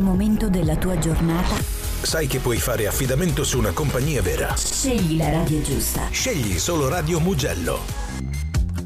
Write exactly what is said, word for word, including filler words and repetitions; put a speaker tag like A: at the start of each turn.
A: momento della tua giornata,
B: sai che puoi fare affidamento su una compagnia vera.
A: scegli la radio giusta.
B: Scegli solo Radio Mugello.